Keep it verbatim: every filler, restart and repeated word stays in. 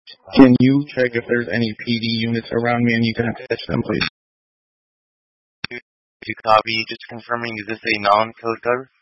Can you check if there's any P D units around me and you can attach them, please? To copy, just confirming, is this a non-code cover?